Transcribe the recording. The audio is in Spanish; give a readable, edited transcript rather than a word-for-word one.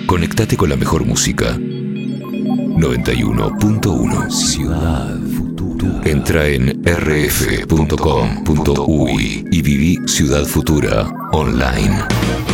Conectate con la mejor música. 91.1 Ciudad Futura. Entra en rf.com.uy y viví Ciudad Futura online.